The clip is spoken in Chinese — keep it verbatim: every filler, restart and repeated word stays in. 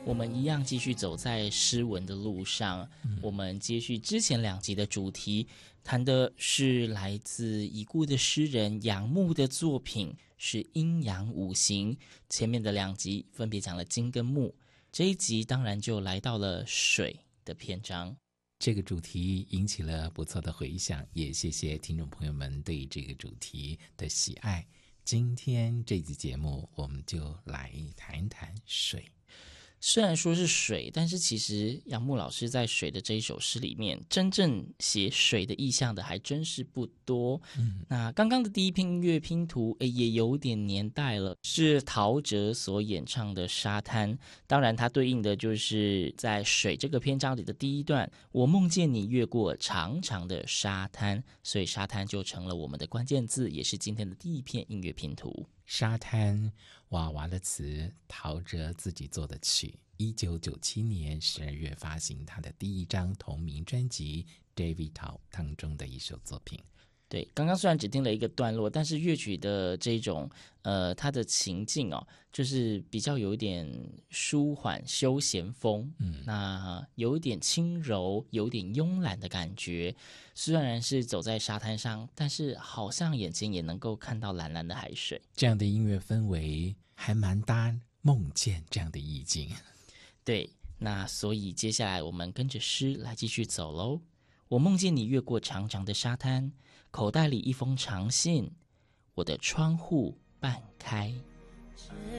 我们一样继续走在诗文的路上，嗯、我们接续之前两集的主题，谈的是来自已故的诗人杨牧的作品，是阴阳五行。前面的两集分别讲了金跟木，这一集当然就来到了水的篇章。 这个主题引起了不错的回响，也谢谢听众朋友们对这个主题的喜爱。今天这集节目我们就来谈谈水。 虽然说是水，但是其实杨牧老师在水的这一首诗里面，真正写水的意象的还真是不多。嗯、那刚刚的第一篇音乐拼图也有点年代了，是陶喆所演唱的《沙滩》，当然它对应的就是在水这个篇章里的第一段，我梦见你越过长长的沙滩，所以沙滩就成了我们的关键字，也是今天的第一片音乐拼图。 沙滩，娃娃的词，陶喆自己做的曲。一九九七年十二月发行他的第一张同名专辑《David Tao》当中的一首作品。 对，刚刚虽然只听了一个段落，但是乐曲的这种呃，它的情境哦，就是比较有一点舒缓休闲风，嗯，那有一点轻柔，有点慵懒的感觉。虽然是走在沙滩上，但是好像眼睛也能够看到蓝蓝的海水。 这样的音乐氛围还蛮搭梦见这样的意境。 对，那所以接下来我们跟着诗来继续走喽。我梦见你越过长长的沙滩，口袋里一封长信，我的窗户半开。